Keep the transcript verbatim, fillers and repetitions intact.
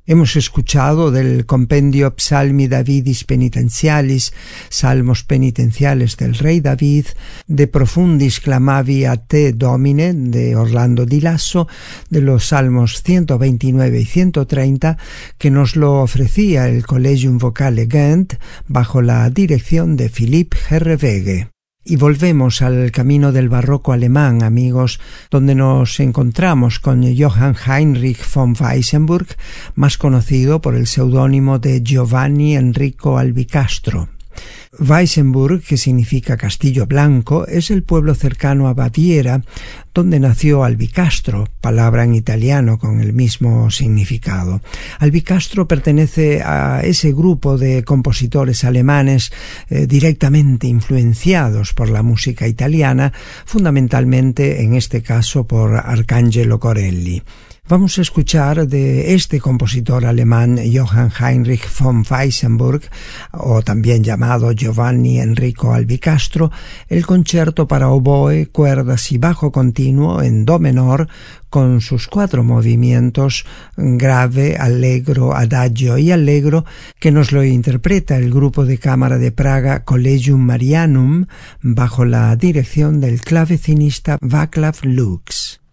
Hemos escuchado del Compendio Psalmi Davidis Penitentialis, Salmos penitenciales del rey David, de Profundis Clamavi a te Domine, de Orlando Di Lasso, de los Salmos ciento veintinueve y ciento treinta, que nos lo ofrecía el Collegium Vocale Ghent bajo la dirección de Philippe Herreweghe. Y volvemos al camino del barroco alemán, amigos, donde nos encontramos con Johann Heinrich von Weissenburg, más conocido por el seudónimo de Giovanni Enrico Albicastro. Weissenburg, que significa Castillo Blanco, es el pueblo cercano a Baviera, donde nació Albicastro, palabra en italiano con el mismo significado. Albicastro pertenece a ese grupo de compositores alemanes eh, directamente influenciados por la música italiana, fundamentalmente en este caso por Arcangelo Corelli. Vamos a escuchar de este compositor alemán Johann Heinrich von Weissenburg, o también llamado Giovanni Enrico Albicastro, el concierto para oboe, cuerdas y bajo continuo en do menor, con sus cuatro movimientos grave, allegro, adagio y allegro, que nos lo interpreta el grupo de cámara de Praga Collegium Marianum bajo la dirección del clavecinista Václav Lux.